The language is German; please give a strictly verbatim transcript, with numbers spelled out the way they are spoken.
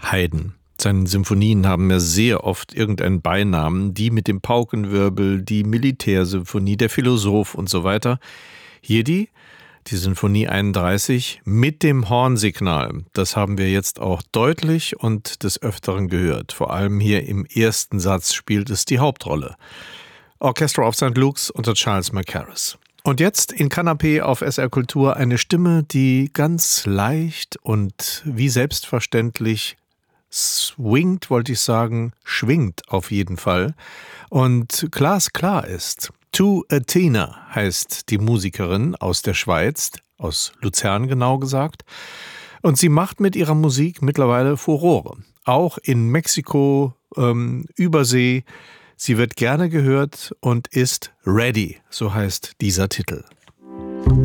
Haydn. Seine Symphonien haben ja sehr oft irgendeinen Beinamen, die mit dem Paukenwirbel, die Militärsymphonie, der Philosoph und so weiter. Hier die, die Sinfonie einunddreißig mit dem Hornsignal. Das haben wir jetzt auch deutlich und des Öfteren gehört. Vor allem hier im ersten Satz spielt es die Hauptrolle. Orchestra of Sankt Luke's unter Charles Mackerras. Und jetzt in Kanapé auf S R Kultur eine Stimme, die ganz leicht und wie selbstverständlich swingt, wollte ich sagen, schwingt auf jeden Fall und glasklar ist. To Athena heißt die Musikerin aus der Schweiz, aus Luzern genau gesagt. Und sie macht mit ihrer Musik mittlerweile Furore. Auch in Mexiko, ähm, Übersee. Sie wird gerne gehört und ist ready, so heißt dieser Titel.